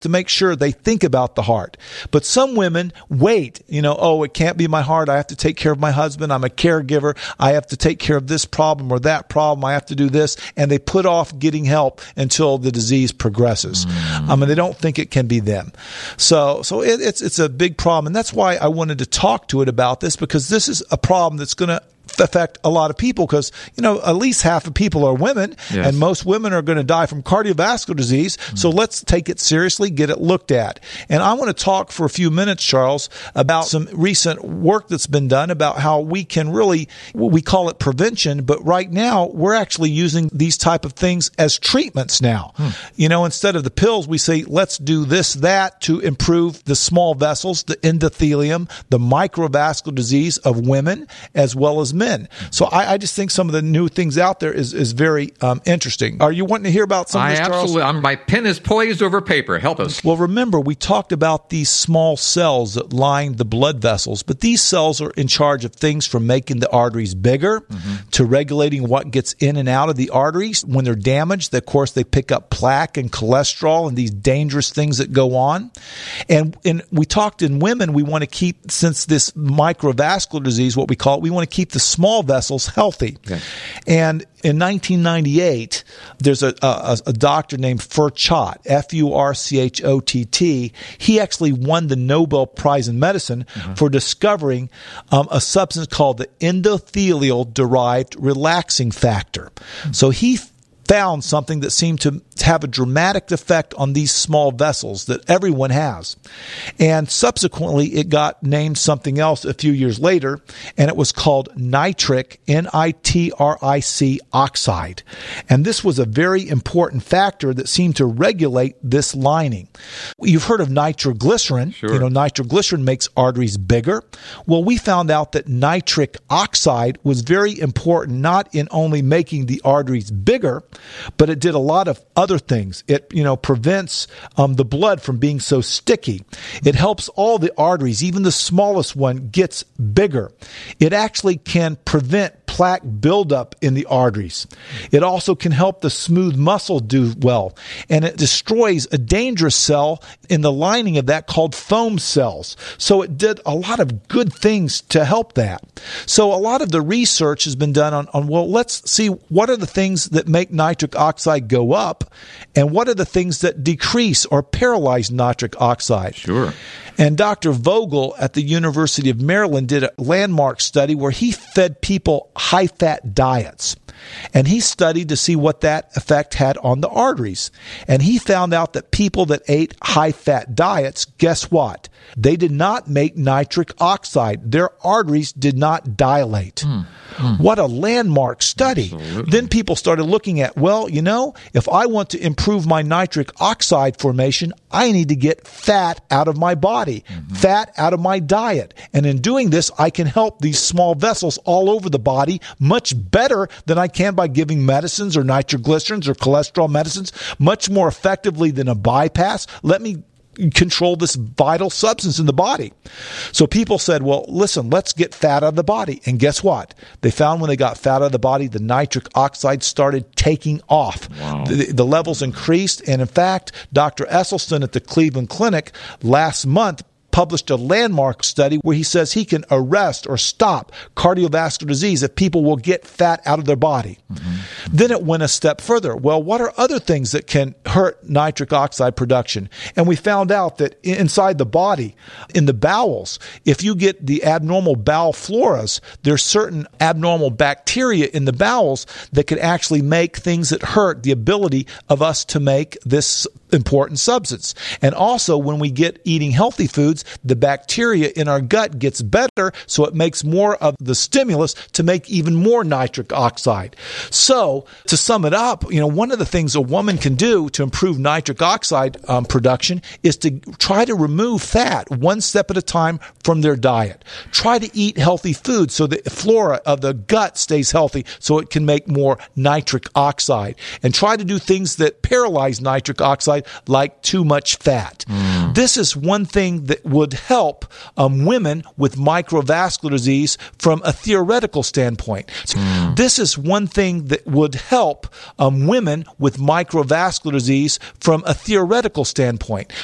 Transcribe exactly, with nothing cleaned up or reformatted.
to make sure they think about the heart. But some women wait, you know, oh, it can't be my heart. I have to take care of my husband. I'm a caregiver. I have to take care of this problem or that problem. I have to do this. And they put off getting help until the disease progresses. Mm. I mean, they don't think it can be them. So, so it, it's, it's a big problem. And that's why I wanted to talk to it about this, because this is a problem that's going to affect a lot of people, because, you know, at least half of people are women, yes. and most women are going to die from cardiovascular disease. Mm. So let's take it seriously, get it looked at. And I want to talk for a few minutes, Charles, about some recent work that's been done about how we can really, we call it prevention, but right now we're actually using these type of things as treatments now. Mm. You know, instead of the pills, we say, let's do this, that to improve the small vessels, the endothelium, the microvascular disease of women, as well as men. So I, I just think some of the new things out there is, is very um, interesting. Are you wanting to hear about some of this, I Charles? absolutely. I'm, my pen is poised over paper. Help us. Well, remember, we talked about these small cells that line the blood vessels, but these cells are in charge of things from making the arteries bigger mm-hmm. to regulating what gets in and out of the arteries. When they're damaged, of course, they pick up plaque and cholesterol and these dangerous things that go on. And, and we talked in women, we want to keep, since this microvascular disease, what we call it, we want to keep the small vessels healthy. Okay. And in nineteen ninety-eight, there's a, a, a doctor named Furchott, F U R C H O T T. He actually won the Nobel Prize in Medicine mm-hmm. for discovering um, a substance called the endothelial-derived relaxing factor. Mm-hmm. So he found something that seemed to have a dramatic effect on these small vessels that everyone has. And subsequently, it got named something else a few years later, and it was called nitric, N I T R I C oxide. And this was a very important factor that seemed to regulate this lining. You've heard of nitroglycerin. Sure. You know, nitroglycerin makes arteries bigger. Well, we found out that nitric oxide was very important, not in only making the arteries bigger, but it did a lot of other things. It, you know, prevents um, the blood from being so sticky. It helps all the arteries, even the smallest one, gets bigger. It actually can prevent plaque buildup in the arteries. It also can help the smooth muscle do well. And it destroys a dangerous cell in the lining of that called foam cells. So it did a lot of good things to help that. So a lot of the research has been done on, on well, let's see what are the things that make nitric oxide go up and what are the things that decrease or paralyze nitric oxide. Sure. And Doctor Vogel at the University of Maryland did a landmark study where he fed people high-fat diets. And he studied to see what that effect had on the arteries. And he found out that people that ate high-fat diets, guess what? They did not make nitric oxide. Their arteries did not dilate. Mm. Mm. What a landmark study. Absolutely. Then people started looking at, well, you know, if I want to improve my nitric oxide formation, I need to get fat out of my body, mm-hmm. fat out of my diet. And in doing this, I can help these small vessels all over the body much better than I can by giving medicines or nitroglycerins or cholesterol medicines, much more effectively than a bypass. Let me control this vital substance in the body. So people said, well, listen, let's get fat out of the body. And guess what? They found when they got fat out of the body, the nitric oxide started taking off. Wow. The, the levels increased. And in fact, Doctor Esselstyn at the Cleveland Clinic last month published a landmark study where he says he can arrest or stop cardiovascular disease if people will get fat out of their body. Mm-hmm. Then it went a step further. Well, what are other things that can hurt nitric oxide production? And we found out that inside the body, in the bowels, if you get the abnormal bowel floras, there's certain abnormal bacteria in the bowels that can actually make things that hurt the ability of us to make this important substance. And also, when we get eating healthy foods, the bacteria in our gut gets better, so it makes more of the stimulus to make even more nitric oxide. So, to sum it up, you know, one of the things a woman can do to improve nitric oxide um, production is to try to remove fat one step at a time from their diet. Try to eat healthy food so the flora of the gut stays healthy so it can make more nitric oxide. And try to do things that paralyze nitric oxide, like too much fat. Mm. This is one thing that would help um, women with microvascular disease from a theoretical standpoint. Mm. This is one thing that would help um, women with microvascular disease from a theoretical standpoint.